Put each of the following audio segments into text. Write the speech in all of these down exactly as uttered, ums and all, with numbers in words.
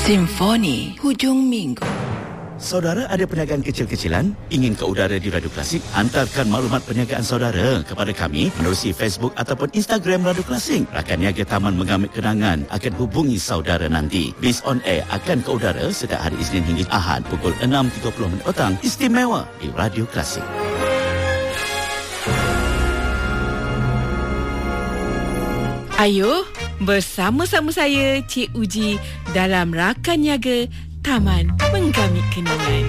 Simfoni Hujung Minggu. Saudara ada perniagaan kecil-kecilan? Ingin ke udara di Radio Klasik? Hantarkan maklumat perniagaan saudara kepada kami menerusi Facebook ataupun Instagram Radio Klasik. Rakan niaga Taman Mengamit Kenangan akan hubungi saudara nanti. Bis on air akan ke udara setiap hari Isnin hingga Ahad pukul enam tiga puluh minit petang. Istimewa di Radio Klasik. Ayo, bersama-sama saya Cik Uji dalam Rakan Niaga Taman Mengamit Kenangan.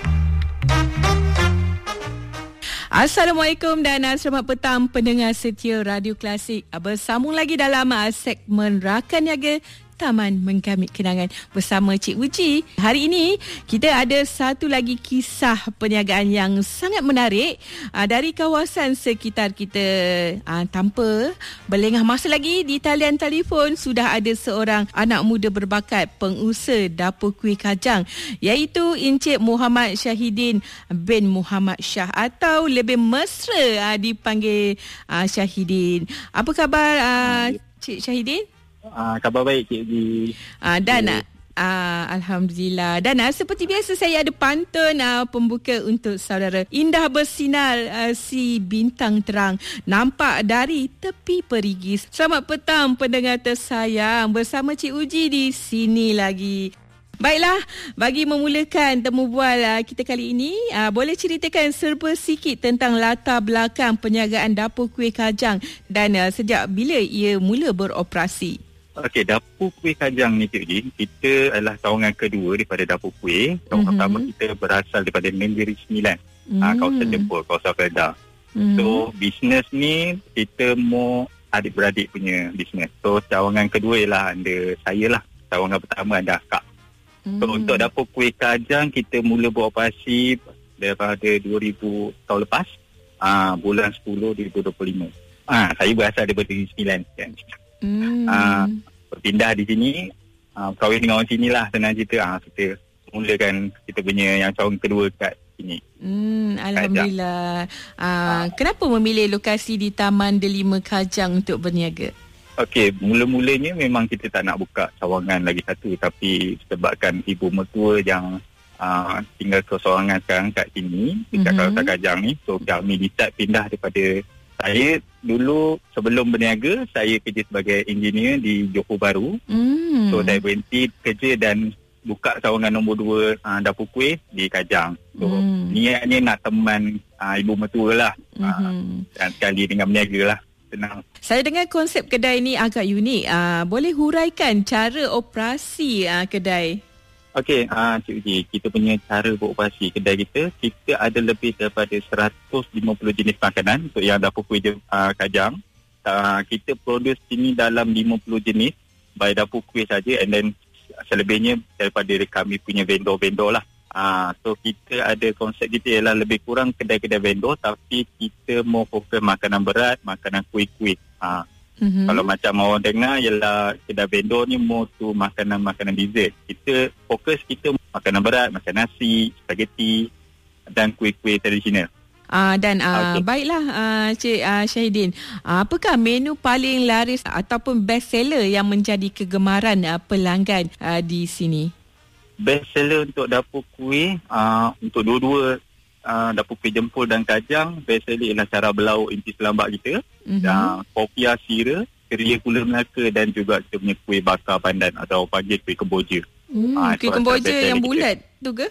Assalamualaikum dan uh, selamat petang pendengar setia Radio Klasik. Uh, bersambung lagi dalam uh, segmen Rakan Niaga Taman Mengamit Kenangan bersama Cik Uji. Hari ini kita ada satu lagi kisah perniagaan yang sangat menarik aa, dari kawasan sekitar kita. Aa, tanpa berlengah masa lagi, di talian telefon sudah ada seorang anak muda berbakat pengusaha dapur kuih kajang, iaitu Encik Muhammad Syahidin bin Muhammad Shah, atau lebih mesra aa, dipanggil aa, Syahidin. Apa khabar aa, Cik Syahidin? Uh, khabar baik Cik Uji. Uh, dan uh, uh, Alhamdulillah. Dan uh, seperti biasa saya ada pantun uh, pembuka untuk saudara. Indah bersinar uh, si bintang terang, nampak dari tepi perigi. Selamat petang pendengar tersayang, bersama Cik Uji di sini lagi. Baiklah, bagi memulakan temu bual uh, kita kali ini, uh, boleh ceritakan serba sikit tentang latar belakang perniagaan dapur kuih kajang dan uh, sejak bila ia mula beroperasi? Okey, dapur kuih kajang ni Cik Uji, kita adalah cawangan kedua daripada dapur kuih. Cawangan mm-hmm. pertama kita berasal daripada Mandiri sembilan, mm. uh, kawasan Jempol, kawasan Kedah. Mm-hmm. So, bisnes ni kita mau adik-beradik punya bisnes. So, cawangan kedua ialah anda saya lah. Cawangan pertama anda akak. Mm. So, untuk dapur kuih kajang, kita mula beroperasi daripada dua ribu tahun lepas, uh, bulan sepuluh dua ribu dua puluh lima. Uh, saya berasal daripada Mandiri sembilan kan. Hmm. Uh, berpindah di sini, uh, kahwin dengan orang sini lah, senang cerita. Uh, kita mulakan kita punya yang cawangan kedua kat sini. Hmm, Alhamdulillah. Uh, uh, kenapa memilih lokasi di Taman Delima Kajang untuk berniaga? Okey, mula-mulanya memang kita tak nak buka cawangan lagi satu, tapi sebabkan ibu mertua yang uh, tinggal keseorangan sekarang kat sini, dekat mm-hmm. kawasan Kajang ni, so kami decide pindah daripada. Saya dulu sebelum berniaga, saya kerja sebagai engineer di Johor Bahru. Mm. So, saya berhenti kerja dan buka cawangan nombor dua uh, dapur kuih di Kajang. So, mm. niatnya nak teman uh, ibu mertua lah. Mm-hmm. Uh, dan sekali dengan berniaga lah. Senang. Saya dengar konsep kedai ni agak unik. Uh, boleh huraikan cara operasi uh, kedai? Okey, uh, Cik Uji, kita punya cara beroperasi kedai kita, kita ada lebih daripada seratus lima puluh jenis makanan untuk yang dapur kuih uh, kajang. Uh, kita produce sini dalam lima puluh jenis by dapur kuih saja, and then selebihnya daripada kami punya vendor-vendor lah. Uh, so, kita ada konsep kita ialah lebih kurang kedai-kedai vendor, tapi kita mau fokus makanan berat, makanan kuih-kuih. Uh, Mm-hmm. Kalau macam orang dengar ialah kedai vendor ni mau tu makanan-makanan dessert. Kita fokus kita makanan berat, macam nasi, spaghetti dan kuih-kuih tradisional. Uh, dan uh, okay. Baiklah uh, Cik uh, Syahidin, uh, apakah menu paling laris ataupun best seller yang menjadi kegemaran uh, pelanggan uh, di sini? Best seller untuk dapur kuih, uh, untuk dua-dua Uh, dapur kuih Jempol dan Kajang, best seller ialah cara berlauk inti selambak kita, mm-hmm. dan popia sira, keria gula Melaka, dan juga kita punya kuih bakar pandan atau panggil kuih kemboja. Mm, uh, kuih kemboja yang bulat tu ke?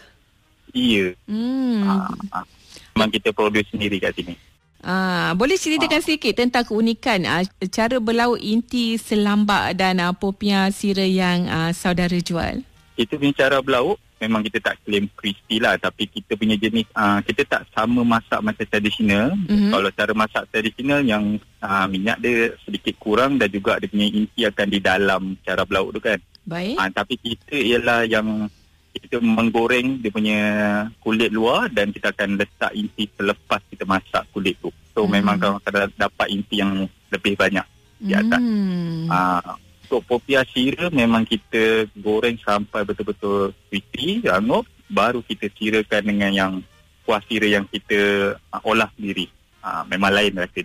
Iya. Mm. Uh, uh, memang kita produce sendiri kat sini. Uh, boleh ceritakan uh. sedikit tentang keunikan uh, cara berlauk inti selambak dan uh, popia sira yang uh, saudara jual? Kita punya cara berlauk memang kita tak claim crispy lah, tapi kita punya jenis uh, kita tak sama masak macam tradisional. Mm-hmm. Kalau cara masak tradisional yang uh, minyak dia sedikit kurang dan juga dia punya inti akan di dalam cara berlauk tu kan. Baik. Uh, tapi kita ialah yang kita menggoreng dia punya kulit luar dan kita akan letak inti selepas kita masak kulit tu. So mm. memang kalau kita dapat inti yang lebih banyak di atas. Mm. Uh, Untuk popia sira memang kita goreng sampai betul-betul crispy, hangat, baru kita sirakan dengan yang kuah sira yang kita uh, olah sendiri. Uh, memang lain rasa dia.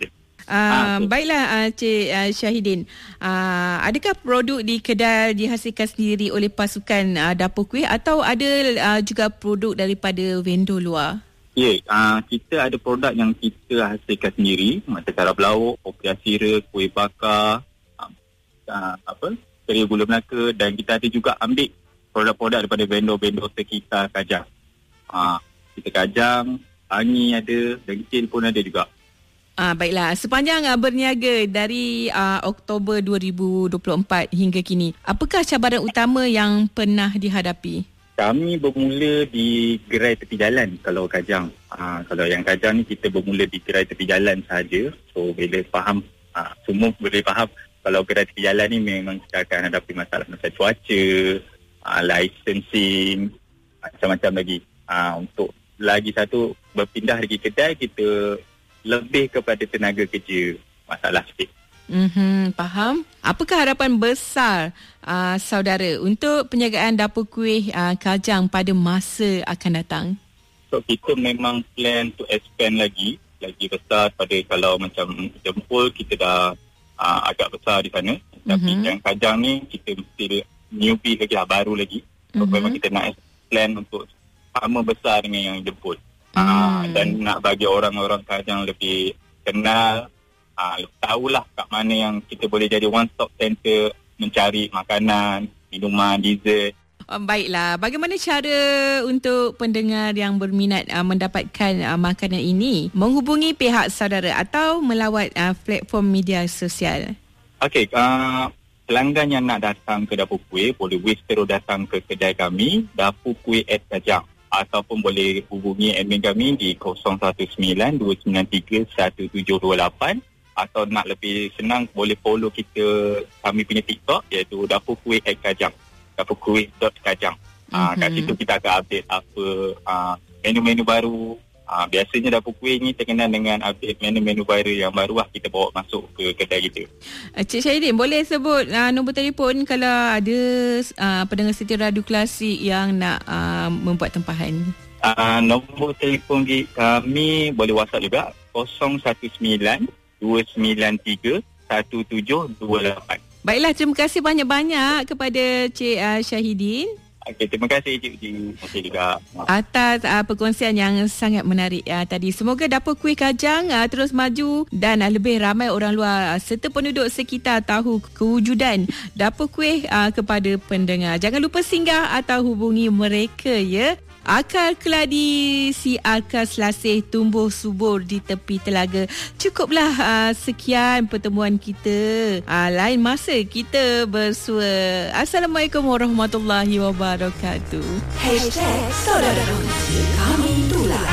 Uh, baiklah uh, Cik uh, Syahidin, uh, adakah produk di kedai dihasilkan sendiri oleh pasukan uh, dapur kuih atau ada uh, juga produk daripada vendor luar? Ya, yeah, uh, kita ada produk yang kita hasilkan sendiri, macam tarap lauk, kopi asira, kuih bakar, uh, uh, apa, kari gula Melaka, dan kita ada juga ambil produk-produk daripada vendor-vendor sekitar Kajang. Uh, kita Kajang, Angi ada, Dengkil pun ada juga. Ah, baiklah, sepanjang uh, berniaga dari uh, Oktober dua ribu dua puluh empat hingga kini, apakah cabaran utama yang pernah dihadapi? Kami bermula di gerai tepi jalan kalau Kajang. Uh, kalau yang Kajang ni kita bermula di gerai tepi jalan sahaja. So bila faham, uh, semua boleh faham kalau gerai tepi jalan ni memang kita akan hadapi masalah macam cuaca, uh, licensing, macam-macam lagi. Uh, untuk lagi satu, berpindah dari kedai, kita lebih kepada tenaga kerja, masalah sikit. Mm-hmm, faham. Apakah harapan besar uh, saudara untuk penjagaan dapur kuih uh, Kajang pada masa akan datang? So kita memang plan to expand lagi, lagi besar pada kalau macam Jempol kita dah uh, agak besar di sana. Mm-hmm. Tapi yang Kajang ni kita mesti newbie lagi lah, baru lagi. So mm-hmm. memang kita nak plan untuk sama besar dengan yang Jempol. Hmm. Uh, dan nak bagi orang-orang Kajang lebih kenal, uh, tahulah kat mana yang kita boleh jadi one stop center mencari makanan, minuman, dessert. Oh, baiklah, bagaimana cara untuk pendengar yang berminat uh, mendapatkan uh, makanan ini menghubungi pihak saudara atau melawat uh, platform media sosial? Okey, uh, pelanggan yang nak datang ke Dapur Kuih boleh wis terus datang ke kedai kami, Dapur Kuih at Kajang. Ataupun boleh hubungi admin kami di kosong satu sembilan dua sembilan tiga satu tujuh dua lapan, atau nak lebih senang boleh follow kita, kami punya TikTok iaitu Dapur Kuih at Kajang, dapur kuih dot kajang. Mm-hmm. Uh, kat situ kita akan update apa uh, menu-menu baru. Uh, biasanya Dapur Kuih ni terkenal dengan update menu-menu baru yang baru lah kita bawa masuk ke kedai kita. Cik Syahidin, boleh sebut uh, nombor telefon kalau ada uh, pendengar setia Radio Klasik yang nak uh, membuat tempahan? Uh, nombor telefon kami boleh WhatsApp juga, kosong satu sembilan dua sembilan tiga satu tujuh dua lapan. Baiklah, terima kasih banyak-banyak kepada Cik uh, Syahidin. Okay, terima kasih Cik Uji. Terima kasih juga atas uh, perkongsian yang sangat menarik uh, tadi. Semoga Dapur Kuih Kajang uh, terus maju dan uh, lebih ramai orang luar uh, serta penduduk sekitar tahu kewujudan Dapur Kuih uh, kepada pendengar. Jangan lupa singgah atau hubungi mereka ya. Akar keladi si akar selasih tumbuh subur di tepi telaga. Cukuplah uh, sekian pertemuan kita. Uh, lain masa kita bersua. Assalamualaikum warahmatullahi wabarakatuh. Hashtag Saudara Kongsi Kami Tular.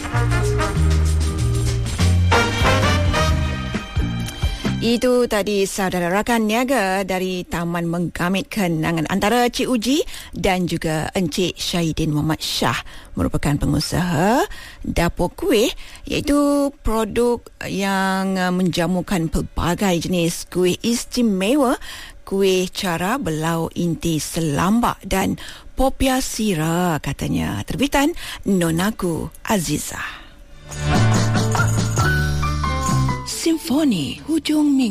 Itu tadi saudara rakan niaga dari Taman Menggamit Kenangan antara Cik Uji dan juga Encik Syahidin Muhammad Shah, merupakan pengusaha dapur kuih, iaitu produk yang menjamukan pelbagai jenis kuih istimewa, kuih cara belau inti selambak dan popia sira katanya. Terbitan Nonaku Azizah. Simfoni Hujung Minggu.